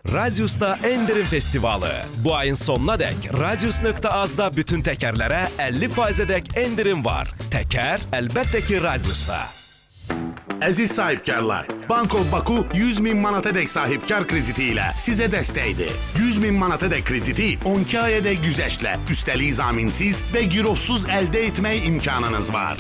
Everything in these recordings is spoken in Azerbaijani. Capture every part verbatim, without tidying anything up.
Radius'ta Endirim Festivalı. Bu ayın sonuna dek Radius nokta az'da bütün tekerlere elli faize dek endirim var. Teker elbette ki Radius'ta. Əziz sahibkarlar, Bank of Baku yüz min manata dek sahibkar krediti ilə sizə dəstəkdir. yüz min manata dek krediti on iki aya dek güzəştlə, üstəlik zaminsiz və girovsuz əldə etmək imkanınız var.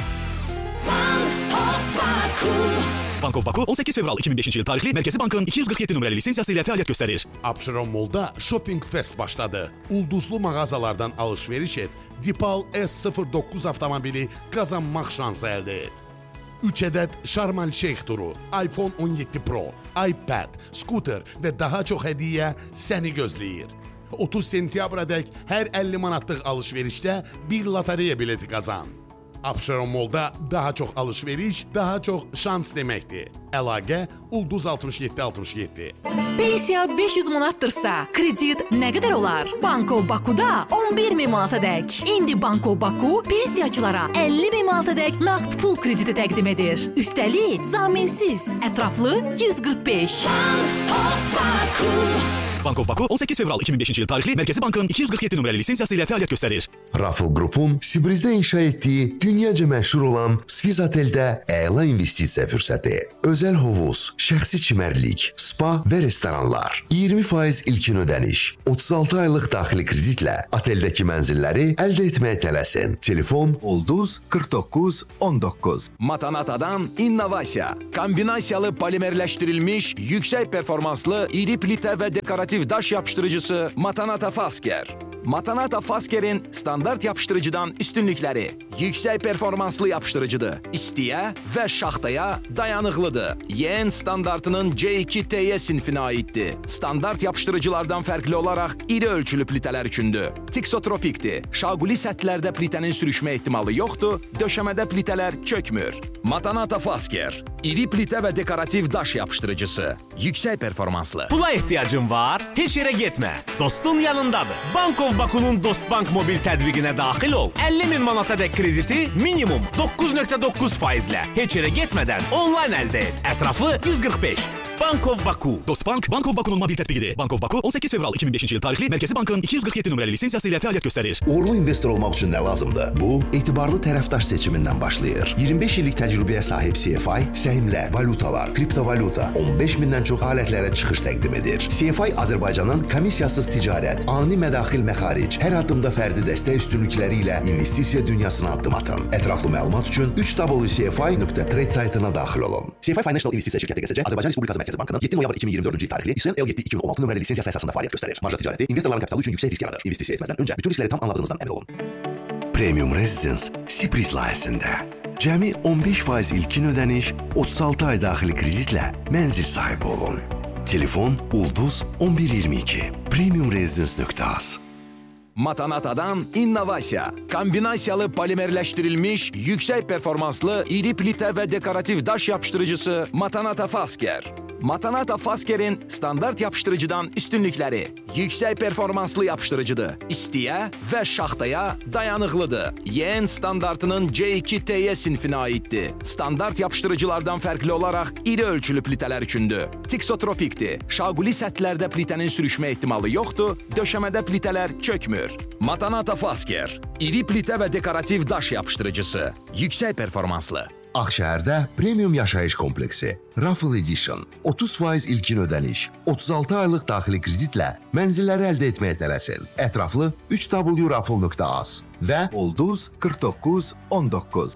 Bank of Baku. Bank of Baku on səkkiz fevral iki min beşinci il tarixli Mərkəzi Bankın iki yüz qırx yeddi nömrəli lisensiyası ilə fəaliyyət göstərir. Abşeron Mall'da Shopping Fest başladı. Ulduzlu mağazalardan alış-veriş et, Dipal S sıfır doqquz avtomobili qazanmaq şansı əldə et. üç ədəd Şarmal Şeyx turu, iPhone on yeddi Pro, iPad, skuter və daha çox hədiyyə səni gözləyir. otuz sentyabra dək hər əlli manatlıq alış-verişdə bir lotereya bileti qazan. Abşeron Mall'da daha çox alış-veriş, daha çox şans deməkdir. Əlaqə Ulduz altmış yeddi altmış yeddi. Pensiya beş yüz manattırsa, kredit nə qədər olar? Bank of Baku'da on bir min manata dək. İndi Bank of Baku pensiyaçılara əlli min manata dək nağd pul krediti təqdim edir. Üstəlik zaminsiz, ətraflı yüz qırx beş. Bank of Baku. Bank of Baku on səkkiz fevral iki min beşinci il tarixli Mərkəzi Bankın iki yüz qırx yeddi nömrəli lisensiyası ilə fəaliyyət göstərir. Raffle Group'un Sibrizdə inşa etdiyi dünyaca məşhur olan Swiss Oteldə əla investisiya fürsəti. Özəl hovuz, şəxsi çimərlik, spa və restoranlar, iyirmi faiz ilkin ödəniş, otuz altı aylıq daxili kreditlə oteldəki mənzilləri əldə etməyə tələsin. Telefon Ulduz qırx doqquz on doqquz. Matanata'dan innovasiya, kombinasiyalı polimerləşdirilmiş, yüksək performanslı, iri plitə və dekorativ daş yapıştırıcısı Matanata Fasker. Matanata Fasker'in standart yapıştırıcıdan üstünlükləri yüksək performanslı yapıştırıcıdır. İstiyə və şaxtaya dayanıqlıdır. Y N standartının C iki T Y sinfinə aiddir. Standart yapıştırıcılardan fərqli olaraq iri ölçülü plitələr üçündür. Tiksotropikdir. Şaquli səthlərdə plitənin sürüşmə ehtimalı yoxdur, döşəmədə plitələr çökmür. Matanata Fasker, iri plitə və dekorativ daş yapıştırıcısı, yüksək performanslı. Pula ehtiyacın var? Heç yerə getmə. Dostun yanındadır. Bank of Baku'nun Dostbank mobil tədbiqinə daxil ol. əlli min manata dək krediti minimum doqquz nöqtə doqquz faizlə heç yerə getmədən onlayn əldə et. Ətrafı yüz qırx beş. Bank of Baku. Dostbank, Bank of Baku'nun mobil tətbiqidir. Bank of Baku on səkkiz fevral iki min beşinci il tarixli Mərkəzi Bankın iki yüz qırx yeddi nömrəli lisensiyası ilə fəaliyyət göstərir. Uğurlu investor olmaq üçün nə lazımdır? Bu, etibarlı tərəfdaş seçimindən başlayır. iyirmi beş illik təcrübəyə sahib C F I, səhmlər, valutalar, kriptovalyuta, on beş mindən çox alətlərə çıxış təqdim edir. C F I Azərbaycanın komissiyasız ticarət, ani mədaxil məxaric, hər addımda fərdi dəstək üstünlükləri ilə investisiya dünyasına addım atın. Ətraflı məlumat üçün üç w c f i nöqtə trade saytına daxil olun. C F I Financial İnvestisiya şirkəti G S C Azərbaycan Respublikası Mərkəzi Bankının yeddi noyabr iki min iyirmi dördüncü il tarixli İSL L yeddi iki min on altı nömrəli lisensiyası əsasında fəaliyyət göstərir. Marja ticarəti investorların kapitalı üçün yüksək risk yaradır. İnvestisiya etməzdən öncə bütün riskləri tam anladığınızdan əmin olun. Premium Residence Sibris layihəsində cəmi on beş faiz ilkin ödəniş, otuz altı ay daxili kreditlə mənzil sahibi olun. Telefon Ulduz on bir iyirmi iki. premium residence nöqtə az. Matanata'dan innovasiya, kombinasiyalı polimerləşdirilmiş, yüksək performanslı, iri plitə və dekorativ daş yapıştırıcısı Matanata Fasker. Matanata Fasker'in standart yapıştırıcıdan üstünlükləri yüksək performanslı yapıştırıcıdır. İstiyə və şaxtaya dayanıqlıdır. Y N standartının C iki T Y sinfinə aiddir. Standart yapıştırıcılardan fərqli olaraq iri ölçülü plitələr üçündür. Tiksotropikdir. Şaquli səthlərdə plitənin sürüşmə ehtimalı yoxdur, döşəmədə plitələr çökmür. Matanata Fasker, iri plitə və dekorativ daş yapıştırıcısı, yüksək performanslı. Ağşəhərdə Premium Yaşayış Kompleksi Raffle Edition otuz faiz ilkin ödəniş, otuz altı aylıq daxili kreditlə mənzilləri əldə etməyə tələsin. Ətraflı üç w raffle nöqtə az və Ulduz qırx doqquz on doqquz.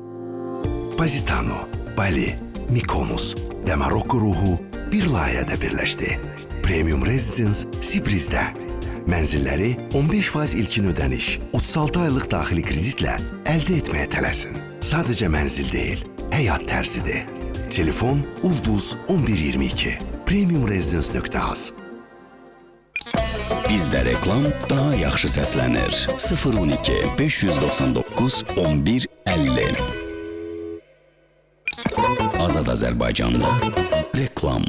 Positano, Bali, Mykonos və Marokko ruhu bir layihədə birləşdi. Premium Residence Sibrizdə. Mənzilləri on beş faiz ilkin ödəniş, otuz altı aylıq daxili kreditlə əldə etməyə tələsin. Sadəcə mənzil deyil, həyat tərzidir. Telefon Ulduz on bir iyirmi iki. premium residence nöqtə az. Bizdə reklam daha yaxşı səslənir. sıfır on iki beş yüz doxsan doqquz on bir əlli. Azad Azərbaycanda reklam.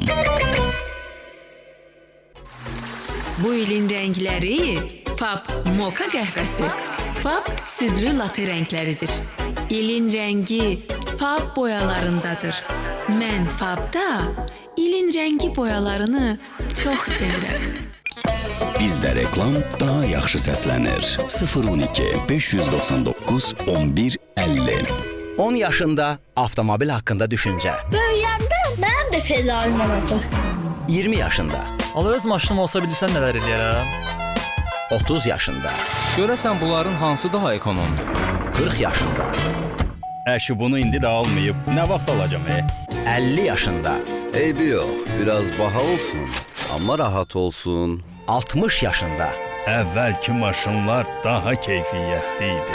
Bu ilin rəngləri Fab Moka qəhvəsi. Fab südlü latte rəngləridir. İlin rəngi Fab boyalarındadır. Mən Fabda ilin rəngi boyalarını çox sevirəm. Bizdə reklam daha yaxşı səslənir. sıfır on iki beş yüz doxsan doqquz on bir əlli. on yaşında avtomobil haqqında düşüncə. Böyüyəndə mənim də fərqlərim olacaq. iyirmi yaşında. Allah öz maşınım olsa bilirsən nələr eləyərəm. otuz yaşında. Görəsən bunların hansı daha ekonomdur? qırx yaşında. Əşi bunu indi də almayıb, nə vaxt alacam e? əlli yaşında. Eybi yox, biraz baha olsun, amma rahat olsun. altmış yaşında. Əvvəlki maşınlar daha keyfiyyətli idi.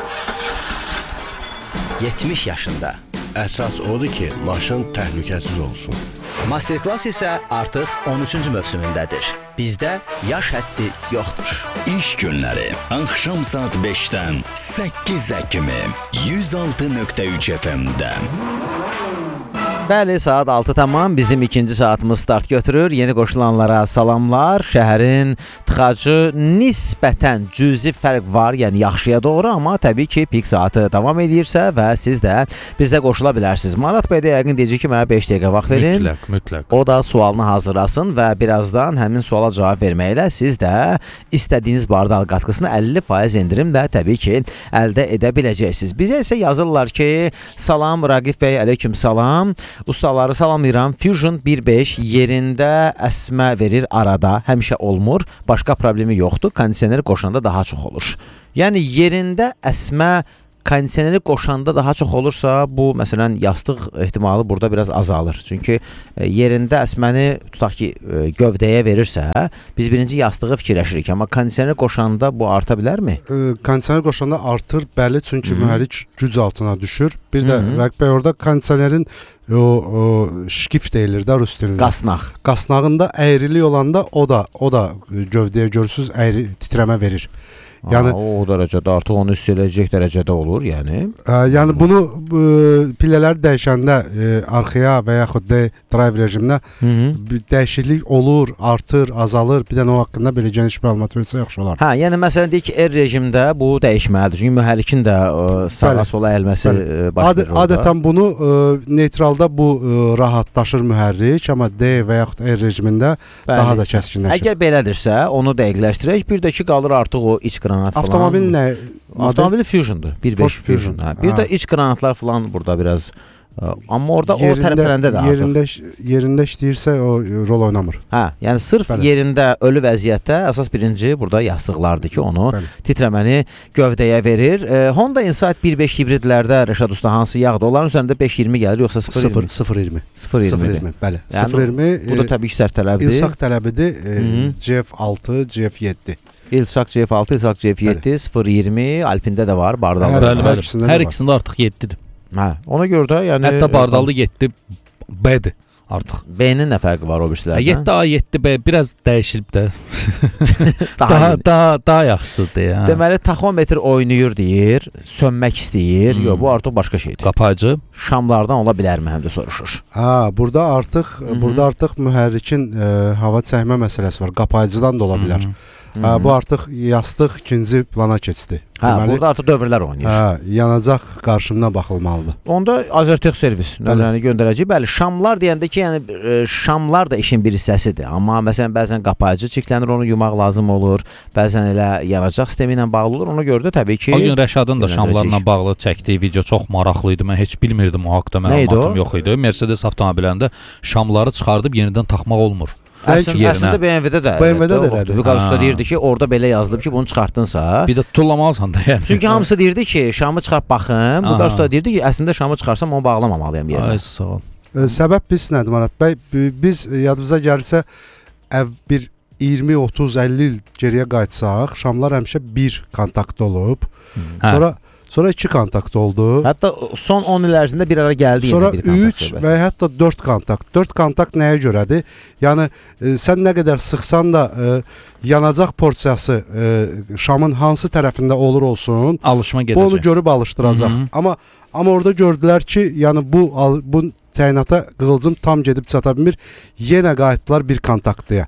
yetmiş yaşında. Əsas odur ki, maşın təhlükəsiz olsun. Masterclass isə artıq on üçüncü mövsümündədir. Bizdə yaş həddi yoxdur. İş günləri axşam saat beşdən səkkizə kimi yüz altı nöqtə üç F M-də. Bəli, saat altı tamam. Bizim ikinci saatımız start götürür. Yeni qoşulanlara salamlar. Şəhərin tıxacı nisbətən cüzi fərq var, yəni yaxşıya doğru, amma təbii ki, pik saatı davam edirsə və siz də bizdə qoşula bilərsiniz. Marat bəy də yəqin deyəcək ki, mənə beş dəqiqə vaxt verin. Mütləq, mütləq. O da sualını hazırlasın və birazdan həmin suala cavab verməklə siz də istədiyiniz bardal qatqısını əlli faiz endirimlə təbii ki, əldə edə biləcəksiniz. Bizə isə yazırlar ki, salam Raqif bəy, aleyküm salam. Ustaları salamlayıram. Fusion bir beş yerində əsmə verir arada, həmişə olmur. Başqa problemi yoxdur. Kondisioneri qoşanda daha çox olur. Yəni yerində əsmə kondisioneri qoşanda daha çox olursa, bu məsələn yastıq ehtimalı burada biraz azalır. Çünki e, yerində əsməni tutaq ki, e, gövdəyə verirsə, biz birinci yastığı fikirləşirik, amma kondisioneri qoşanda bu arta bilərmi? E, kondisioneri qoşanda artır, bəli, çünki Hı -hı. mühərrik güc altına düşür. Bir də Rəqib bəy orada kondisionerin o, o şkif deyilir də rus dilində. Qasnaq. Qasnağında əyrilik olanda o da o da gövdəyə görürsüz əyri titrəmə verir. Yəni Aa, o dərəcədə artıq onu hiss edəcək dərəcədə olur, yəni. Ə, yəni bunu ə, pillələr dəyişəndə ə, arxaya və yaxud da drive rejimində Hı -hı. dəyişiklik olur, artır, azalır. Bir də o haqqında belə geniş məlumat versə yaxşı olar. Hə, yəni məsələn deyək ki, R rejimdə bu dəyişməlidir. Çünki mühərrikin də ə, sağa sola əyilməsi başlayır. Ad adətən bunu ə, neytralda bu ə, rahatlaşır mühərrik, amma D və yaxud R rejimində Bəli. daha da kəskinləşir. Əgər belədirsə, onu dəqiqləşdirək. Bir də ki, qalır artıq o iç qranat falan. Avtomobil nə? Avtomobil Fusion'dur. bir beş Fusion. Hə. Bir ha. də iç qranatlar falan burada biraz ə, amma orada yerində, o tərəflərində də yerində yerində işləyirsə o rol oynamır. Hə, yəni sırf Bəli. yerində ölü vəziyyətdə əsas birinci burada yastıqlardır ki, onu Bəli. titrəməni gövdəyə verir. E, Honda Insight bir beş hibridlərdə Rəşad usta hansı yağdır? Onların üzərində beş iyirmi gəlir yoxsa sıfır iyirmi? sıfır iyirmi. sıfır iyirmi. Bəli. Yəni, sıfır iyirmi. Bu da təbii ki, sərt tələbdir. İlsaq tələbidir. E, G F altı, G F yeddi. İlsaq G F altı, İlsaq G F yeddi, sıfır iyirmi, Alpində də var, bardalda. Bəli, bəli. Hər ikisində artıq yeddidir. Hə, ona görə də yəni hətta bardalda yeddi B-dir artıq. B-nin nə fərqi var o birisilərdən? yeddi A, yeddi B biraz dəyişilib də. daha daha, daha daha yaxşıdır ya. Deməli taxometr oynayır deyir, sönmək istəyir. Hmm. Yox, bu artıq başqa şeydir. Qapayıcı şamlardan ola bilərmi həm də soruşur. Ha, burada artıq Hı -hı. burada artıq mühərrikin e, hava çəkmə məsələsi var. Qapayıcıdan da ola bilər. Hı -hı. Ha, bu artıq yastıq ikinci plana keçdi. Hə, Deməli, burada artıq dövrlər oynayır. Hə, yanacaq qarşımına baxılmalıdır. Onda Azertech servis növlərini göndərəcək. Bəli, şamlar deyəndə ki, yəni e, şamlar da işin bir hissəsidir. Amma məsələn bəzən qapayıcı çiklənir, onu yumaq lazım olur. Bəzən elə yanacaq sistemi ilə bağlı olur. Ona görə də təbii ki, o gün Rəşadın da şamlarla bağlı çəkdiyi video çox maraqlı idi. Mən heç bilmirdim o haqqda, məlumatım yox idi. Mercedes avtomobillərində şamları çıxardıb yenidən taxmaq olmur. Əslində, əslində B M W-də də B M W-də də elədir. Vüqar usta deyirdi ki, orada belə yazılıb ki, bunu çıxartdınsa bir də tullamalısan da yəni. Çünki hamısı deyirdi ki, şamı çıxart baxım. Vüqar usta deyirdi ki, əslində şamı çıxarsam onu bağlamamalıyam yerinə. Ay sağ ol. E, səbəb biz nədir Marat bəy? Biz yadımıza gəlirsə əv bir iyirmi otuz əlli il geriyə qayıtsaq, şamlar həmişə bir kontaktda olub. Hə. Sonra Sonra iki kontakt oldu. Hətta son on il ərzində bir ara gəldi. Sonra üç və hətta dörd kontakt. dörd kontakt nəyə görədir? Yəni e, sən nə qədər sıxsan da e, yanacaq porsiyası e, şamın hansı tərəfində olur olsun, alışma gedəcək. Bu onu görüb alışdıracaq. Hı -hı. Amma amma orada gördülər ki, yəni bu bu təyinata qığılcım tam gedib çata bilmir. Yenə qayıtdılar bir kontaktaya.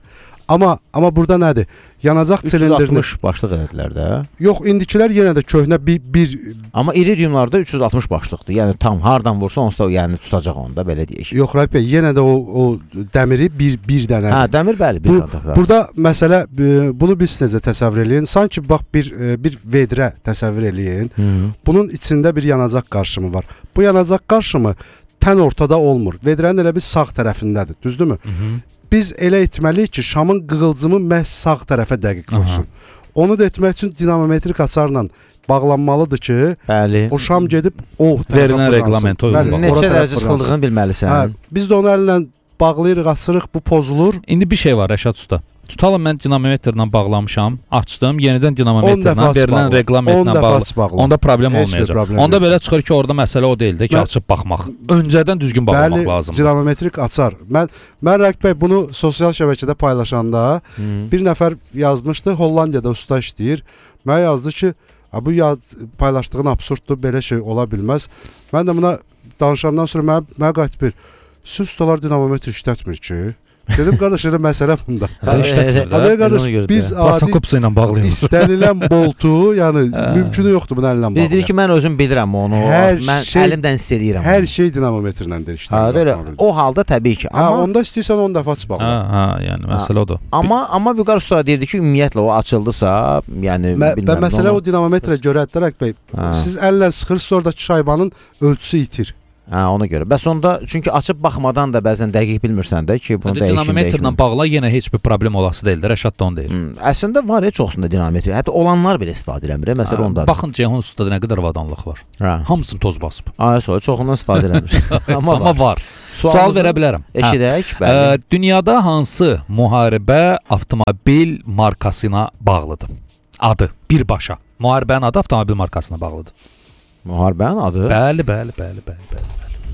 Amma amma burada nədir? Yanacaq silindirini üç yüz altmış başlıq elədilər də. Yox, indikilər yenə də köhnə bir bir amma iridiumlarda üç yüz altmış başlıqdır. Yəni tam hardan vursa onsuz da yəni tutacaq onda belə deyək. Yox, Rəbb bəy, yenə də o o dəmiri bir bir dənə. Hə, dəmir bəli, bir qataqlar. Burada məsələ bunu biz necə təsəvvür eləyin? Sanki bax bir bir vedrə təsəvvür eləyin. Hı -hı. Bunun içində bir yanacaq qarşımı var. Bu yanacaq qarşımı tən ortada olmur. Vedrənin elə bir sağ tərəfindədir, düzdürmü? Hı -hı. Biz elə etməliyik ki, şamın qığılcımı məhz sağ tərəfə dəqiq vursun. Onu da etmək üçün dinamometrik açarla bağlanmalıdır ki, bəli. O şam gedib o tərəfə verilən reqlamentə uyğun. Neçə dərəcə çıxıldığını bilməlisən. Hə, biz də onu əllə bağlayırıq, açırıq, bu pozulur. İndi bir şey var Rəşad usta. Tutalım mən dinamometrlə bağlamışam, açdım, yenidən dinamometrlə verilən reqlamentlə bağlı. Onda problem olmayacaq. Problem Onda belə çıxır ki, orada məsələ o deyil də ki, açıb baxmaq. Öncədən düzgün bağlamaq bəli, lazımdır. Bəli, dinamometrik açar. Mən mən Rəqib bəy bunu sosial şəbəkədə paylaşanda hmm. bir nəfər yazmışdı, Hollandiyada usta işləyir. Mənə yazdı ki, bu yaz paylaşdığın absurddur, belə şey ola bilməz. Mən də buna danışandan sonra mənə mənə qayıtdı bir, siz ustalar dinamometr işlətmir ki. Dedim qardaş, elə məsələ bunda. Aday qardaş, biz adi ilə bağlayırıq. İstənilən boltu, yəni mümkünü yoxdur bunu əllə bağlamaq. Biz deyirik ki, mən özüm bilirəm onu. Hər mən şey, əlimdən hiss edirəm. Hər şey dinamometrləndir işləmir. O halda təbii ki, amma onda istəyirsən on dəfə aç bağla. Hə, hə, yəni məsələ odur. Amma amma Vüqar usta deyirdi ki, ümumiyyətlə o açıldısa, yəni bilmirəm. Və məsələ o dinamometrə görədir Rəqib bəy. Siz əllə sıxırsınız, oradakı şaybanın ölçüsü itir. Hə, ona görə. Bəs onda çünki açıb baxmadan da bəzən dəqiq bilmirsən də ki, bunu dəyişim. Dinamometrlə bağla yenə heç bir problem olası deyil də, Rəşad da onu deyir. Hmm, əslində var ya çoxsunda dinamometr. Hətta olanlar belə istifadə eləmir. Məsələn ondadır. Baxın Ceyhun ustada nə qədər avadanlıq var. Hə. Hamısını toz basıb. Ay, sonra çoxundan istifadə eləmir. Amma, Amma var. var. Sual verə bilərəm. Eşidək, bəli. Ə, dünyada hansı müharibə avtomobil markasına bağlıdır? Adı birbaşa. Müharibənin adı avtomobil markasına bağlıdır. Müharibənin adı? Bəli, bəli, bəli, bəli, bəli.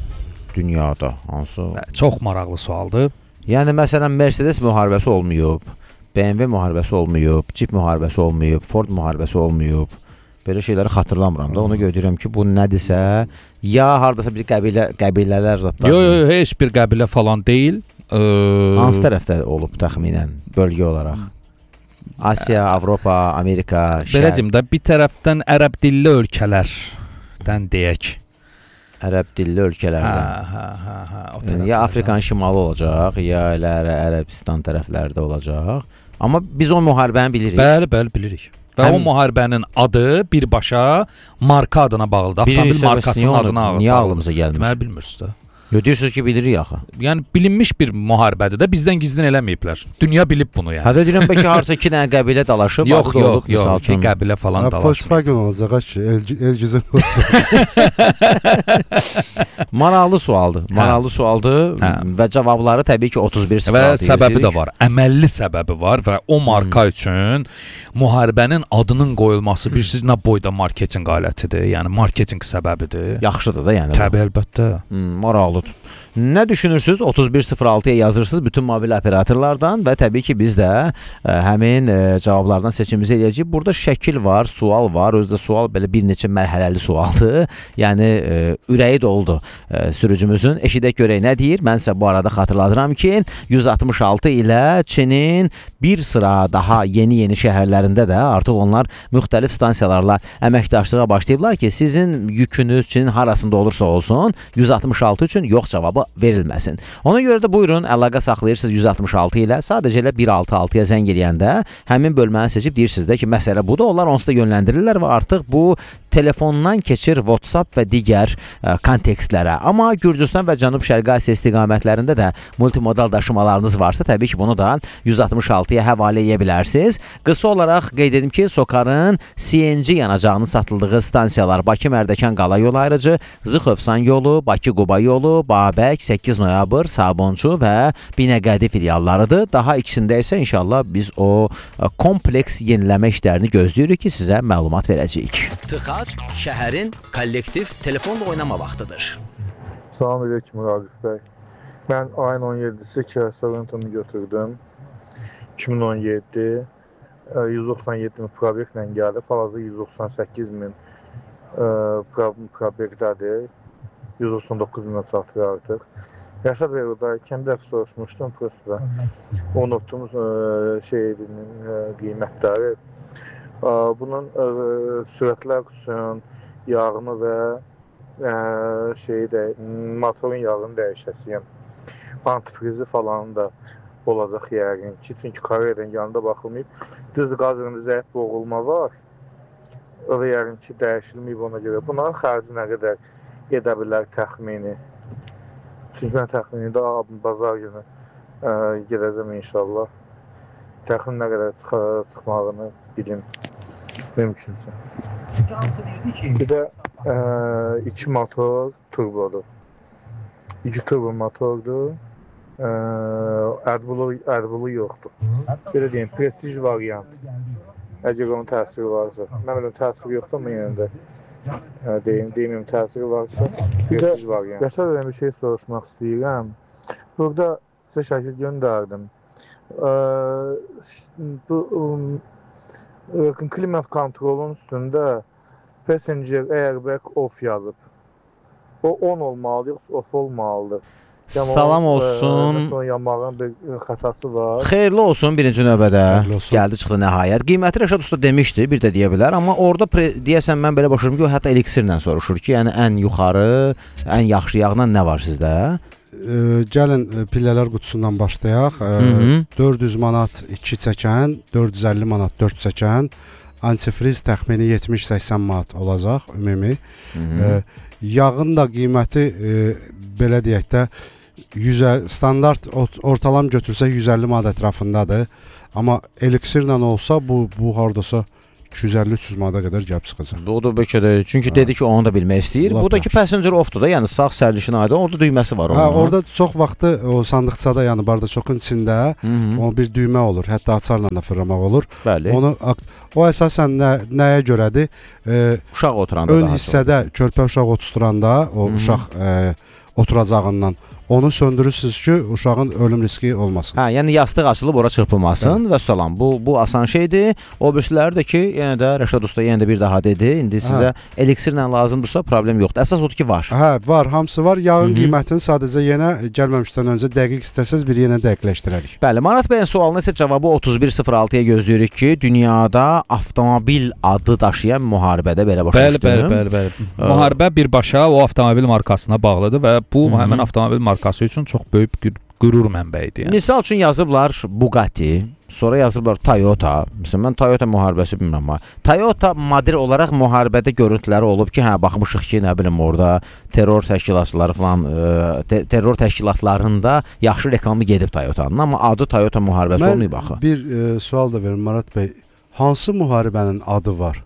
Dünyada hansı? Çox maraqlı sualdır. Yəni məsələn Mercedes müharibəsi olmayıb, B M W müharibəsi olmayıb, Jeep müharibəsi olmayıb, Ford müharibəsi olmayıb. Belə şeyləri xatırlamıram da. Ona görə deyirəm ki, bu nədirsə, ya hardasa bir qəbilə qəbilələr zətlər. Yox, yox, heç bir qəbilə falan deyil. Ee... Hansı tərəfdə olub təxminən bölgə olaraq? Asiya, Avropa, Amerika, Şərq. Belə deyim də, bir tərəfdən ərəb dilli ölkələrdən deyək. Ərəb dilli ölkələrdən. Hə, hə, hə, hə. Ya Afrikanın şimalı olacaq, ya elə Ərəbistan tərəflərdə olacaq. Amma biz o müharibəni bilirik. Bəli, bəli, bilirik. Və Həm... o müharibənin adı birbaşa marka adına bağlıdır. Avtomobil markasının adına bağlıdır. Niyə ağlımıza gəlmiş? Deməli bilmirsiniz də. Yox, deyirsiniz ki, bilirik axı. Yəni bilinmiş bir müharibədir də, bizdən gizlin eləməyiblər. Dünya bilib bunu yəni. Hətta deyirəm bəlkə harca iki dənə qəbilə dalaşıb, yox, yox, yox, iki qəbilə falan dalaşıb. Volkswagen olacaq ki, Elgizin olacaq. Maraqlı sualdır. Maraqlı sualdır hə. Və cavabları təbii ki otuz bir sıfır altı. Və səbəbi də var. Əməlli səbəbi var və o marka hmm. üçün müharibənin adının qoyulması bir siz nə boyda marketinq alətidir. Yəni marketinq səbəbidir. Yaxşıdır da yəni. Təbii əlbəttə. Hmm, maraqlıdır. Nə düşünürsünüz? otuz bir sıfır altıya yazırsınız bütün mobil operatorlardan və təbii ki biz də ə, həmin ə, cavablardan seçimimizi eləyəcəyik. Burada şəkil var, sual var. Özdə sual belə bir neçə mərhələli sualdır. Yəni ə, ürəyi doldu ə, sürücümüzün. Eşidək görək nə deyir? Mən sizə bu arada xatırladıram ki, yüz altmış altı ilə Çinin bir sıra daha yeni-yeni şəhərlərində də artıq onlar müxtəlif stansiyalarla əməkdaşlığa başlayıblar ki, sizin yükünüz Çinin harasında olursa olsun, yüz altmış altı üçün yox cavabı verilməsin. Ona görə də buyurun, əlaqə saxlayırsınız yüz altmış altı ilə. Sadəcə elə bir altı altıya zəng eləyəndə həmin bölməni seçib deyirsiniz də ki, məsələ budur. Onlar onsuz da yönləndirirlər və artıq bu telefondan keçir WhatsApp və digər ə, kontekstlərə. Amma Gürcüstan və Cənub-Şərqi Asiya istiqamətlərində də multimodal daşımalarınız varsa, təbii ki, bunu da yüz altmış altıya həvalə edə bilərsiniz. Qısa olaraq qeyd edim ki, Sokarın C N G yanacağının satıldığı stansiyalar Bakı-Mərdəkan Qala yolu ayrıcı, Zıxövsan yolu, Bakı-Quba yolu, Babək, səkkiz noyabr, Sabunçu və Binəqədi filiallarıdır. Daha ikisində isə inşallah biz o ə, kompleks yeniləmə işlərini gözləyirik ki, sizə məlumat verəcəyik. Tıxac şəhərin kollektiv telefonla oynama vaxtıdır. Salam aleyküm Raqif bəy. Mən ayın on yeddisi Kia Sorento-nu götürdüm. iki min on yeddi yüz doxsan yeddi min probeklə gəldi. Fal-hazırda yüz doxsan səkkiz min probekdədir. yüz doxsan doqquz minə çatır artıq. Yaşar Bey oradayken bir dəfə soruşmuşdum prosta. Unutduğumuz şeyinin qiymətləri. Bunun sürətlər üçün yağını və şeyi də motorun yağını dəyişəsiyəm. Antifrizi falan da olacaq yəqin ki, çünki Koreyadan yanında baxılmayıb. Düzdür, qazında zəif boğulma var. O da yəqin ki, dəyişilməyib ona görə. Bunların xərci nə qədər edə bilər təxmini? Çünki mən təxmini də bazar günü gedəcəm inşallah. Təxmin nə qədər çıxmağını bilim mümkünsə. Bir də iki motor turbodur. İki turbo motordur. Adbulu yoxdur. Belə deyim, prestij variant. Əgər onun təsiri varsa. Mən biləm təsiri yoxdur, amma yenə də deyim, deyimim təsiri varsa. Prestij variant. Yaşar bir şey soruşmaq istəyirəm. Burada sizə şəkil göndərdim. Bu klimat kontrolun üstündə passenger airbag off yazıb. O on olmalı, yoxsa off olmalıdır. Salam olsun. Yanmağın bir xətası var. Xeyirli olsun birinci növbədə. Gəldi çıxdı nəhayət. Qiyməti Rəşad usta demişdi, bir də deyə bilər, amma orada deyəsən mən belə başlayıram ki, o hətta eliksirlə soruşur ki, yəni ən yuxarı, ən yaxşı yağla nə var sizdə? Gəlin pillələr qutusundan başlayaq. dörd yüz manat iki çəkən, dörd yüz əlli manat dörd çəkən, antifriz təxmini yetmiş səksən manat olacaq ümumi. Yağın da qiyməti belə deyək də standart ortalam götürsək yüz əlli manat ətrafındadır. Amma eliksirlə olsa bu bu hardasa iki yüz əlli üç yüz manata qədər gəlib çıxacaq. O da bəlkə də çünki dedi ki, onu da bilmək istəyir. Buradakı passenger off-dur da, yəni sağ sərnişin aydın, orada düyməsi var onun. Hə, orada çox vaxtı o sandıqçada, yəni bardakokun içində o bir düymə olur. Hətta açarla da fırlamaq olur. Bəli. Onu o əsasən nə, nəyə görədir? E, uşaq oturanda ön hissədə körpə uşaq oturanda, o Hı -hı. uşaq e, oturacağından onu söndürürsünüz ki, uşağın ölüm riski olmasın. Hə, yəni yastıq açılıb ora çırpılmasın və salam. Bu bu asan şeydir. O birişləri də ki, yenə də Rəşad usta yenə də bir daha dedi. İndi sizə eliksirlə lazımdırsa problem yoxdur. Əsas odur ki, var. Hə, var, hamısı var. Yağın Hı -hı. qiymətini sadəcə yenə gəlməmişdən öncə dəqiq istəsəz bir yenə dəqiqləşdirərik. Bəli, Marat bəyin sualına isə cavabı otuz bir sıfır altıya gözləyirik ki, dünyada avtomobil adı daşıyan müharibədə belə başa düşdüm. Bəli, bəli, bəli, bəli. Müharibə birbaşa o avtomobil markasına bağlıdır və bu Hı -hı. həmin avtomobil markası üçün çox böyük bir qürur mənbəyidir. Yəni. Misal üçün yazıblar Bugatti, sonra yazıblar Toyota. Məsələn, mən Toyota müharibəsi bilmirəm amma. Toyota model olaraq müharibədə görüntüləri olub ki, hə, baxmışıq ki, nə bilim orada terror təşkilatçıları falan, e, te terror təşkilatlarında yaxşı reklamı gedib Toyota'nın, amma adı Toyota müharibəsi mən olmayıb axı. Mən bir e, sual da verim Marat bəy. Hansı müharibənin adı var?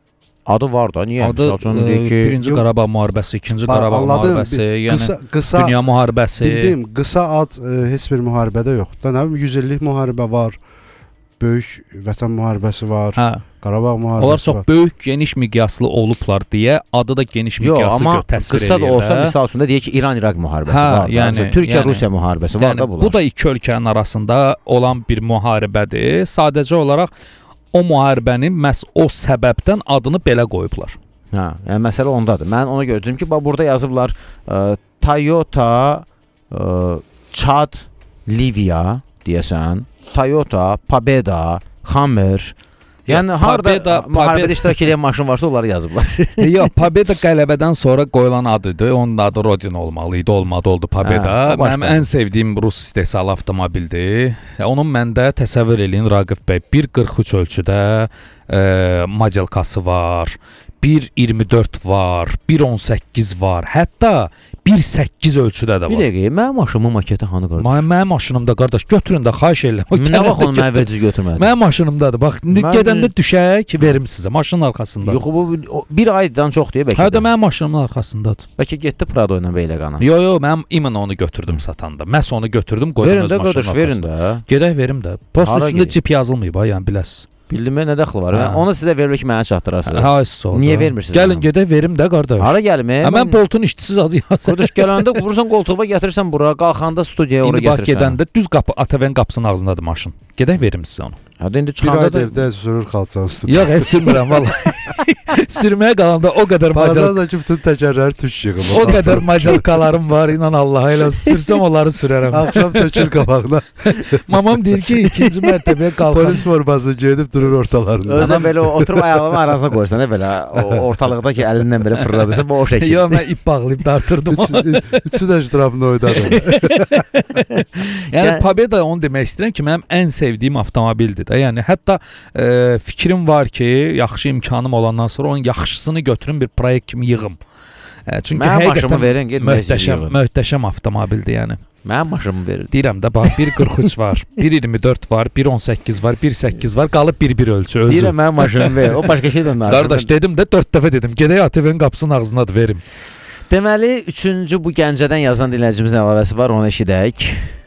Adı var da, niyə? Adı e, ki, birinci Yox, Qarabağ müharibəsi, ikinci Qarabağ anladım, müharibəsi, yəni qısa, qısa, dünya müharibəsi. Bildim, qısa ad e, heç bir müharibədə yoxdur. Nə bilim, yüz illik müharibə var, böyük vətən müharibəsi var, hə. Qarabağ müharibəsi Onlar çox var. Böyük, geniş miqyaslı olublar deyə adı da geniş miqyaslı Yox, təsvir edir. Qısa da olsa, misal üçün də deyək ki, İran-İraq müharibəsi hə, var. Yəni, Türkiyə-Rusiya yəni, müharibəsi yəni, var da bunlar. Bu da iki ölkənin arasında olan bir müharibədir. Sadəcə olaraq o müharibənin məhz o səbəbdən adını belə qoyublar. Hə, yəni məsələ ondadır. Mən ona gördüm ki, bax burada yazıblar ə, Toyota ə, Chad Livia deyəsən, Toyota Pobeda, Hummer. Yəni harda müharibədə iştirak edən maşın varsa onları yazıblar. Yox, Pobeda qələbədən sonra qoyulan adıdır. Onun adı Rodin olmalı idi, olmadı oldu Pobeda. Hə, mənim ən sevdiyim rus istehsal avtomobildir. Onun məndə təsəvvür eləyin Raqif bəy, bir qırx üç ölçüdə e, modelkası var. bir iyirmi dörd var, bir on səkkiz var, hətta bir səkkiz ölçüdə də var. Bir dəqiqə, mənim maşınımın maketi hanı qardaş? Mənim maşınımda qardaş, götürün də, xahiş edirəm. Nə vaxt onu mənə verdiz götürmədim? Mənim maşınımdadır. Bax, indi gedəndə düşək, verim sizə, maşının arxasında. Yox, bu bir aydan çox deyə bəlkə. Hə də mənim maşınımın arxasındadır. Bəlkə getdi Prado ilə belə qana. Yo, yo, mən imən onu götürdüm satanda. Məhz onu götürdüm, qoydum öz maşının arxasında. Verin də, qardaş, verin də. Gedək verim də. Post üstündə cip yazılmayıb, yəni biləsiz. Bildim, nə dəxli var? Hə. Onu sizə verir ki, mənə çatdırarsınız. Hə, oldu. Niyə vermirsiniz? Gəlin gedək verim də qardaş. Hara gəlim? Hə, mən Boltun işçisiz adı yazıram. Qardaş gələndə vurursan qoltuğa gətirirsən bura, qalxanda studiyaya ora gətirirsən. İndi bax gedəndə düz qapı A T V-nin qapısının ağzındadır maşın. Gedək verim sizə onu. Hadi indi Bir çıxanda ay da evdə sürür qalsan studiya. Yox, heç sürmürəm vallahi. Sürməyə qalanda o qədər macal. Bazarda ki, bütün təkərləri tüş yığılır. O qədər macalkalarım var, inan Allaha, elə sürsəm onları sürərəm. Axşam tökür qabağına. Mamam deyir ki, ikinci mərtəbəyə qalxan. Polis forması geyinib durur ortalarında. Özdən belə oturub ayağının arasına qoysan, belə ortalıqda ki, əlindən belə fırladırsan, bu o şəkildə. Yox, mən ip bağlayıb dartırdım. Üçün əşrafını oydadım. Yəni Pobeda onu demək istəyirəm ki, mənim ən sevdiyim avtomobildir də. Yəni hətta e, fikrim var ki, yaxşı imkanım olandan sonra onun yaxşısını götürüm bir proyekt kimi yığım. E, çünki Mənim həqiqətən verin, möhtəşəm, möhtəşəm avtomobildir yəni. Mənim maşınımı verin. Deyirəm də bax, bir qırx üç var, bir iyirmi dörd var, bir on səkkiz var, bir səkkiz var, qalıb bir bir ölçü özü. Deyirəm mənim maşınımı ver. O başqa şey də Qardaş dedim də dörd dəfə dedim. Gedək A T V-nin qapısının ağzındadır verim. Deməli, üçüncü bu Gəncədən yazan dinləyicimizin əlavəsi var, onu eşidək.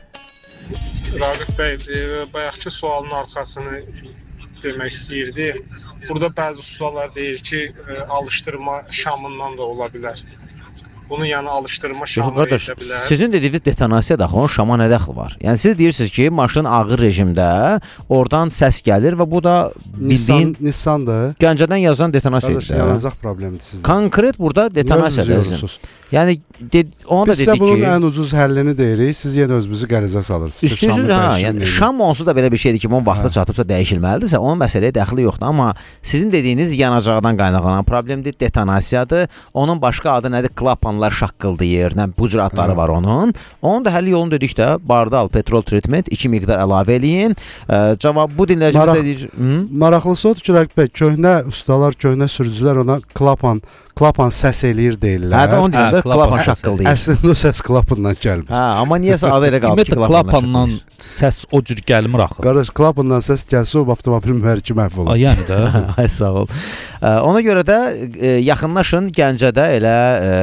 Raqib bəy, bayaqki sualın arxasını demək istəyirdi. Burada bəzi ustalar deyir ki, alışdırma şamından da ola bilər. Bunu yəni alışdırma şamı edə bilər. Sizin dediyiniz detonasiya daxil, onun şama nə dəxli var? Yəni siz deyirsiniz ki, maşın ağır rejimdə, oradan səs gəlir və bu da bildiyin Nissandır. Gəncədən yazan detonasiyadır. Qardaş, yanacaq problemidir sizdə. Konkret burada detonasiyadır. Yəni onu da Biz dedik ki, biz bunun ən ucuz həllini deyirik, siz yenə özünüzü qəlizə salırsınız. İstəyirsiniz, hə, yəni şam onsuz da belə bir şeydir ki, bunun vaxtı çatıbsa dəyişilməlidirsə, onun məsələyə dəxli yoxdur. Amma sizin dediyiniz yanacaqdan qaynaqlanan problemdir, detonasiyadır. Onun başqa adı nədir? Klapanlar şaqqıldayır, nə bu cür adları var onun. Onun da həlli yolunu dedik də, bardal, petrol treatment, iki miqdar əlavə eləyin. Cavab bu dinləyicimiz deyir. Maraqlısı odur ki, Rəqib bəy, köhnə ustalar, köhnə sürücülər ona klapan klapan səs eləyir deyirlər. Hə, onu deyirlər, klapan şaqqıldayır. Əslində o səs klapandan gəlmir. Hə, amma niyəsə adı elə qalıb ki, klapandan səs o cür gəlmir axı. Qardaş, klapandan səs gəlsə o avtomobilin mühərriki məhv olur. Yəni də. Ay sağ ol. Ona görə də yaxınlaşın Gəncədə elə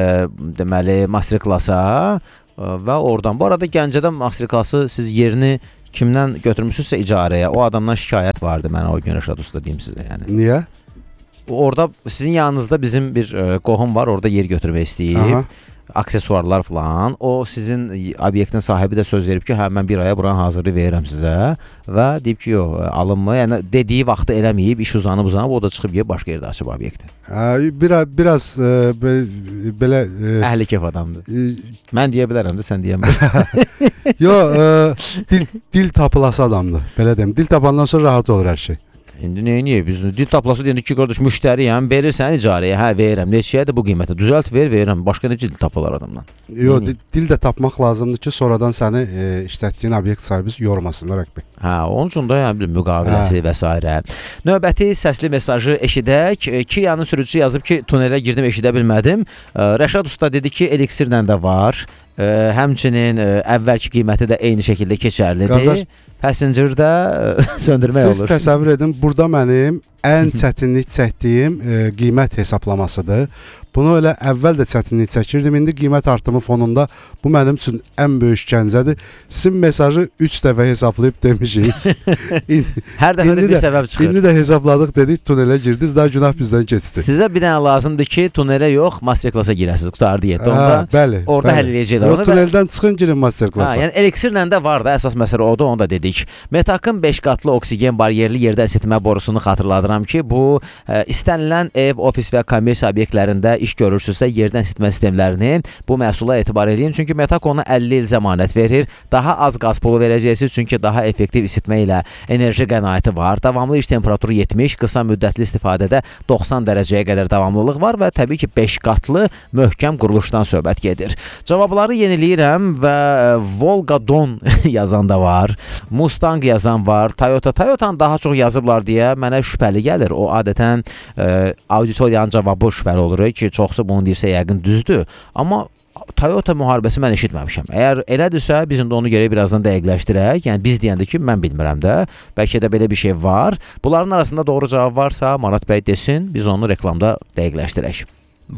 deməli master klasa və oradan. Bu arada Gəncədə master klası siz yerini kimdən götürmüsünüzsə icarəyə, o adamdan şikayət vardı mənə o gün Rəşad usta deyim sizə yəni. Niyə? Orada sizin yanınızda bizim bir e, qohum var, orada yer götürmək istəyib. Aksesuarlar falan. O sizin obyektin sahibi də söz verib ki, hə mən bir aya buranı hazırlayıb verirəm sizə və deyib ki, yox, alınma. Yəni dediyi vaxtı eləməyib, iş uzanıb uzanıb, o da çıxıb yeyib başqa yerdə açıb obyekti. Bir biraz e, be, belə e, əhli kef adamdır. E, mən deyə bilərəm də, sən deyə bilərəm. Yox, e, dil dil tapılası adamdır. Belə deyim. Dil tapandan sonra rahat olur hər şey. İndi nə edək biz? Dil taplası deyəndə ki, qardaş müştəriyəm, verirsən icarəyə, hə verirəm. Neçəyə də bu qiymətə düzəlt ver, verirəm. Başqa necə dil tapılar adamdan? Yox, dil, dil də tapmaq lazımdır ki, sonradan səni e, işlətdiyin obyekt sahibi yormasınlar Rəqbi. Hə, onun üçün də yəni müqaviləsi hə. Və s. Növbəti səsli mesajı eşidək. Kia'nın sürücüsü yazıb ki, tunelə girdim, eşidə bilmədim. Rəşad usta dedi ki, eliksirlə də var. Ə, həmçinin ə, əvvəlki qiyməti də eyni şəkildə keçərlidir. Passengerdə söndürmək Siz olur. Siz təsəvvür edin, burada mənim ən çətinlik çəkdiyim ə, qiymət hesablamasıdır. Bunu elə əvvəl də çətinlik çəkirdim. İndi qiymət artımı fonunda bu mənim üçün ən böyük işgəncədir. Sizin mesajı üç dəfə hesablayıb demişik. Hər dəfə də bir səbəb çıxır. İndi də hesabladıq dedik, tunelə girdiniz, daha günah bizdən keçdi. Sizə bir dənə lazımdır ki, tunelə yox, master klasa girəsiniz. Qutardı yetdi. Onda bəli, orada həll edəcəklər onu. Tuneldən çıxın, girin master klasa. Hə, yəni eliksirlə də var da, əsas məsələ odur, onu da dedik. Metakın beş qatlı oksigen bariyerli yerdə isitmə borusunu xatırladıram ki, bu ə, istənilən ev, ofis və kommersiya obyektlərində iş görürsünüzsə, yerdən isitmə sistemlərinin bu məhsula etibar edin. Çünki Metak ona əlli il zəmanət verir. Daha az qaz pulu verəcəksiniz, çünki daha effektiv isitmə ilə enerji qənaəti var. Davamlı iş temperaturu yetmiş, qısa müddətli istifadədə doxsan dərəcəyə qədər davamlılıq var və təbii ki, beş qatlı möhkəm quruluşdan söhbət gedir. Cavabları yeniləyirəm və Volga Don yazan da var. Mustang yazan var. Toyota. Toyota'nı daha çox yazıblar deyə mənə şübhəli gəlir. O adətən e, auditoriyanın cavabı şübhəli olur ki, çoxsa bunu deyirsə yəqin düzdür. Amma Toyota müharibəsi mən eşitməmişəm. Əgər elədirsə, biz indi onu görə birazdan dəqiqləşdirək. Yəni biz deyəndə ki, mən bilmirəm də. Bəlkə də belə bir şey var. Bunların arasında doğru cavab varsa, Marat bəy desin, biz onu reklamda dəqiqləşdirək. Var.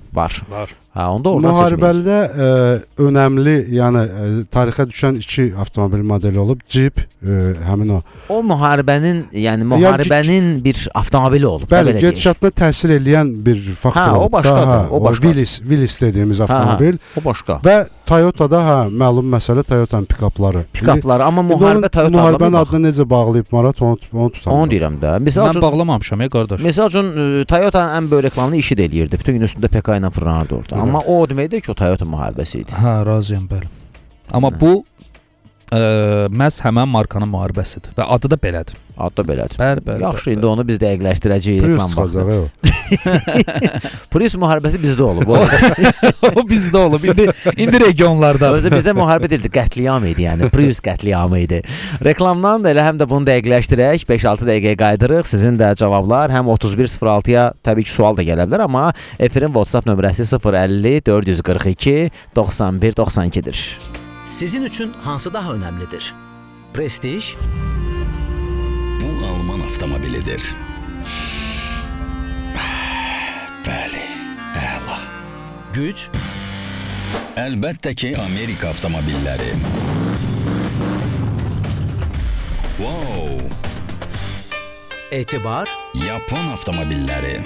Var. Var. Hə, onda oradan müharibədə ə, önəmli, yəni ə, tarixə düşən iki avtomobil modeli olub. Jeep, ə, həmin o. O müharibənin, yəni müharibənin yəni, bir avtomobili olub. Bəli, gedişatına təsir eləyən bir faktor. Hə, o başqadır. Ha, o başqa. Willys, Willys dediyimiz avtomobil. Hə, o başqa. Və Toyota'da hə, məlum məsələ Toyota'nın pikapları. Pikapları, amma müharibə Toyota'da. Müharibənin adını necə bağlayıb Marat, onu, onu tutalım. Onu deyirəm də. Məsəl üçün mən bağlamamışam ya qardaş. Məsəl üçün Toyota'nın ən böyük reklamını işi də eləyirdi. Bütün gün üstündə P K ilə fırlanırdı orada. Amma o deməkdir ki, o Toyota müharibəsi idi. Hə, razıyam, bəli. Amma hə. bu ə, məhz həmən markanın müharibəsidir və adı da belədir. Adı da belədir. Bəli, bəli. Yaxşı, bəli, indi bəli. onu biz dəqiqləşdirəcəyik reklam vaxtı. Prius müharibəsi bizdə olub. O bizdə olub. İndi indi regionlarda. Özdə bizdə müharibə deyildi, qətliam idi, yəni Prius qətliamı idi. Reklamdan da elə həm də bunu dəqiqləşdirək. beş altı dəqiqəyə qaydırıq. Sizin də cavablar həm otuz bir sıfır altıya təbii ki, sual da gələ bilər, amma efirin WhatsApp nömrəsi sıfır əlli dörd yüz qırx iki doxsan bir doxsan ikidir. Sizin üçün hansı daha önəmlidir? Prestij? Bu Alman avtomobilidir. Bəli, əla. Güc? Əlbəttə ki, Amerika avtomobilləri. Wow! Etibar? Yapon avtomobilləri.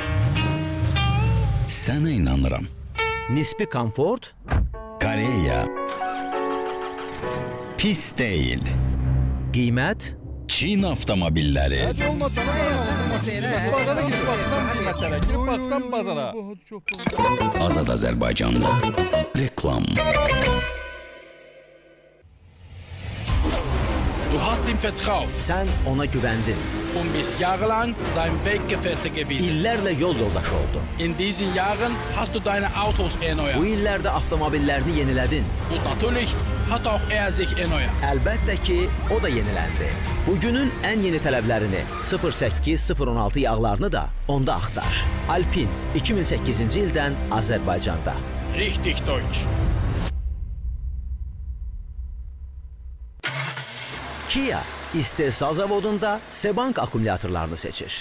Sənə inanıram. Nisbi komfort? Koreya. Pis deyil. Qiymət? Çin avtomobilləri. Azad Azərbaycanda reklam. Du hast ihm vertraut. Sən ona güvəndin. Und bist jahrelang sein Weggefährte gewesen. İllərlə yol yoldaşı oldun. In diesen Jahren hast du deine Autos erneuert. Bu illərdə avtomobillerini yenilədin. Und natürlich hat auch er sich erneuert. Əlbəttə ki, o da yeniləndi. Bugünün ən yeni tələblərini sıfır səkkiz sıfır on altı yağlarını da onda axtar. Alpin iki min səkkizinci ildən Azərbaycanda. Richtig Deutsch. Kia istehsal zavodunda Sebank akkumulyatorlarını seçir.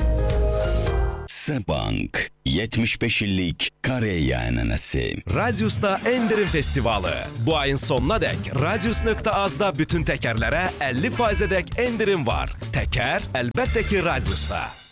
Sebank yetmiş beş illik Koreya ənənəsi. Radius'ta endirim festivalı. Bu ayın sonuna dək Radius nöqtə azda bütün təkərlərə əlli faizə dək endirim var. Təkər əlbəttə ki Radius'ta.